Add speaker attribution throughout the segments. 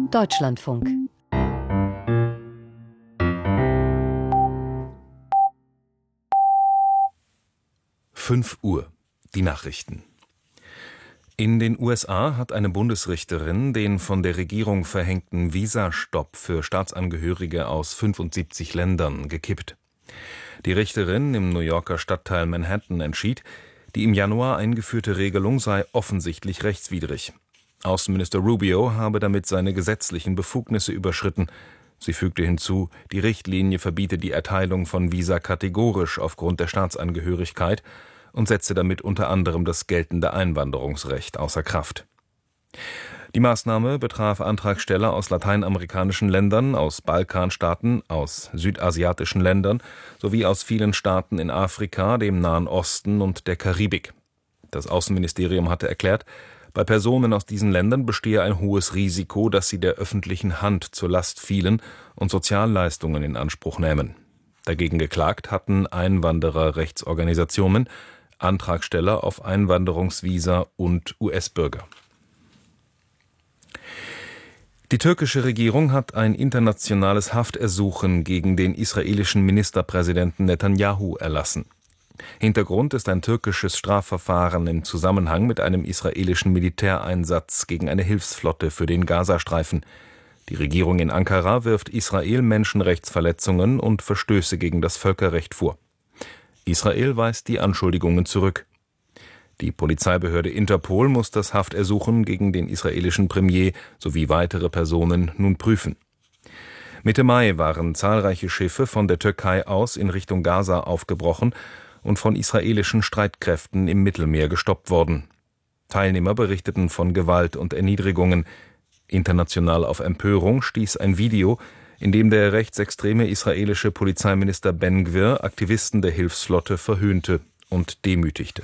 Speaker 1: Deutschlandfunk.
Speaker 2: Uhr. Die Nachrichten. In den USA hat eine Bundesrichterin den von der Regierung verhängten Visastopp für Staatsangehörige aus 75 Ländern gekippt. Die Richterin im New Yorker Stadtteil Manhattan entschied, die im Januar eingeführte Regelung sei offensichtlich rechtswidrig. Außenminister Rubio habe damit seine gesetzlichen Befugnisse überschritten. Sie fügte hinzu, die Richtlinie verbiete die Erteilung von Visa kategorisch aufgrund der Staatsangehörigkeit und setze damit unter anderem das geltende Einwanderungsrecht außer Kraft. Die Maßnahme betraf Antragsteller aus lateinamerikanischen Ländern, aus Balkanstaaten, aus südasiatischen Ländern sowie aus vielen Staaten in Afrika, dem Nahen Osten und der Karibik. Das Außenministerium hatte erklärt, bei Personen aus diesen Ländern bestehe ein hohes Risiko, dass sie der öffentlichen Hand zur Last fielen und Sozialleistungen in Anspruch nähmen. Dagegen geklagt hatten Einwandererrechtsorganisationen, Antragsteller auf Einwanderungsvisa und US-Bürger. Die türkische Regierung hat ein internationales Haftersuchen gegen den israelischen Ministerpräsidenten Netanjahu erlassen. Hintergrund ist ein türkisches Strafverfahren im Zusammenhang mit einem israelischen Militäreinsatz gegen eine Hilfsflotte für den Gazastreifen. Die Regierung in Ankara wirft Israel Menschenrechtsverletzungen und Verstöße gegen das Völkerrecht vor. Israel weist die Anschuldigungen zurück. Die Polizeibehörde Interpol muss das Haftersuchen gegen den israelischen Premier sowie weitere Personen nun prüfen. Mitte Mai waren zahlreiche Schiffe von der Türkei aus in Richtung Gaza aufgebrochen und von israelischen Streitkräften im Mittelmeer gestoppt worden. Teilnehmer berichteten von Gewalt und Erniedrigungen. International auf Empörung stieß ein Video, in dem der rechtsextreme israelische Polizeiminister Ben-Gvir Aktivisten der Hilfsflotte verhöhnte und demütigte.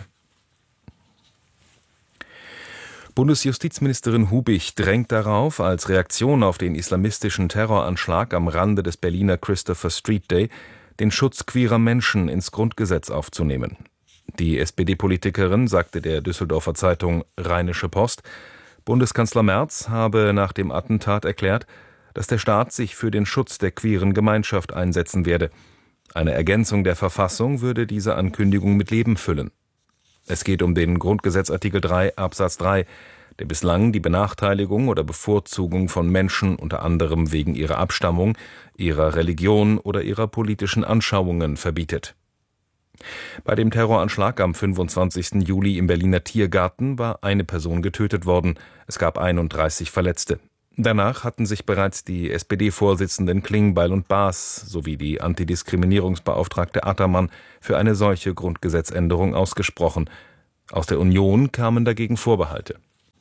Speaker 2: Bundesjustizministerin Hubich drängt darauf, als Reaktion auf den islamistischen Terroranschlag am Rande des Berliner Christopher Street Day den Schutz queerer Menschen ins Grundgesetz aufzunehmen. Die SPD-Politikerin sagte der Düsseldorfer Zeitung Rheinische Post, Bundeskanzler Merz habe nach dem Attentat erklärt, dass der Staat sich für den Schutz der queeren Gemeinschaft einsetzen werde. Eine Ergänzung der Verfassung würde diese Ankündigung mit Leben füllen. Es geht um den Grundgesetzartikel 3 Absatz 3, der bislang die Benachteiligung oder Bevorzugung von Menschen unter anderem wegen ihrer Abstammung, ihrer Religion oder ihrer politischen Anschauungen verbietet. Bei dem Terroranschlag am 25. Juli im Berliner Tiergarten war eine Person getötet worden. Es gab 31 Verletzte. Danach hatten sich bereits die SPD-Vorsitzenden Klingbeil und Baas sowie die Antidiskriminierungsbeauftragte Attermann für eine solche Grundgesetzänderung ausgesprochen. Aus der Union kamen dagegen Vorbehalte.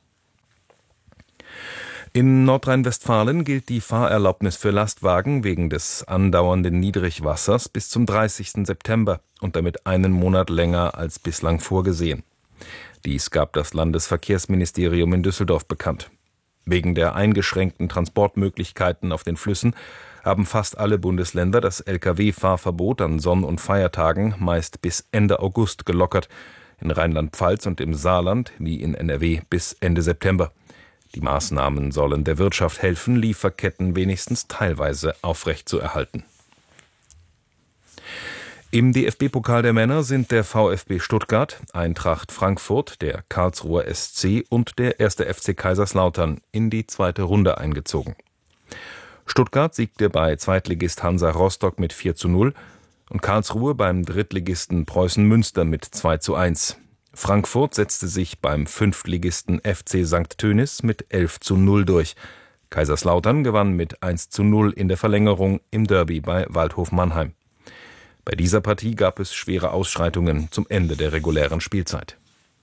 Speaker 2: In Nordrhein-Westfalen gilt die Fahrerlaubnis für Lastwagen wegen des andauernden Niedrigwassers bis zum 30. September und damit einen Monat länger als bislang vorgesehen. Dies gab das Landesverkehrsministerium in Düsseldorf bekannt. Wegen der eingeschränkten Transportmöglichkeiten auf den Flüssen haben fast alle Bundesländer das Lkw-Fahrverbot an Sonn- und Feiertagen meist bis Ende August gelockert, in Rheinland-Pfalz und im Saarland wie in NRW bis Ende September. Die Maßnahmen sollen der Wirtschaft helfen, Lieferketten wenigstens teilweise aufrechtzuerhalten. Im DFB-Pokal der Männer sind der VfB Stuttgart, Eintracht Frankfurt, der Karlsruher SC und der 1. FC Kaiserslautern in die zweite Runde eingezogen. Stuttgart siegte bei Zweitligist Hansa Rostock mit 4:0 und Karlsruhe beim Drittligisten Preußen Münster mit 2:1. Frankfurt setzte sich beim Fünftligisten FC St. Tönis mit 11:0 durch. Kaiserslautern gewann mit 1:0 in der Verlängerung im Derby bei Waldhof Mannheim. Bei dieser Partie gab es schwere Ausschreitungen zum Ende der regulären Spielzeit.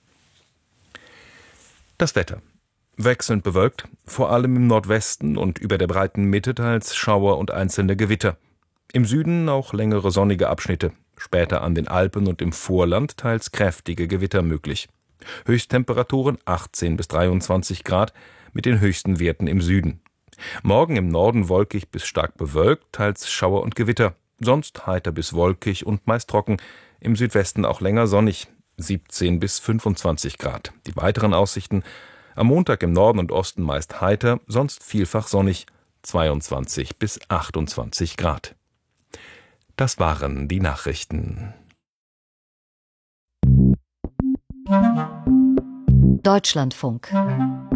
Speaker 2: Das Wetter. Wechselnd bewölkt, vor allem im Nordwesten und über der breiten Mitte teils Schauer und einzelne Gewitter. Im Süden auch längere sonnige Abschnitte, später an den Alpen und im Vorland teils kräftige Gewitter möglich. Höchsttemperaturen 18 bis 23 Grad mit den höchsten Werten im Süden. Morgen im Norden wolkig bis stark bewölkt, teils Schauer und Gewitter. Sonst heiter bis wolkig und meist trocken, im Südwesten auch länger sonnig, 17 bis 25 Grad. Die weiteren Aussichten: Am Montag im Norden und Osten meist heiter, sonst vielfach sonnig, 22 bis 28 Grad. Das waren die Nachrichten.
Speaker 1: Deutschlandfunk